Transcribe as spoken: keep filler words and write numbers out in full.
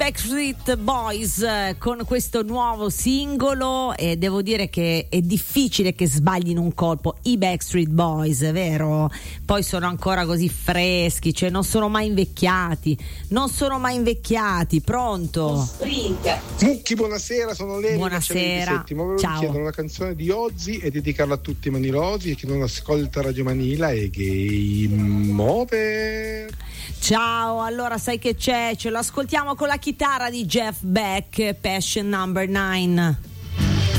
Backstreet Boys con questo nuovo singolo, e devo dire che è difficile che sbaglino un colpo i Backstreet Boys, vero? Poi sono ancora così freschi, cioè non sono mai invecchiati, non sono mai invecchiati. Pronto? Mucchi, buonasera, sono Leo. Buonasera, volevo ciao. chiedere una canzone di Ozzy e dedicarla a tutti i manirosi e chi non ascolta Radio Manila e Game Over. Ciao, allora sai che c'è? Ce lo ascoltiamo con la chitarra di Jeff Beck, Passion number nine.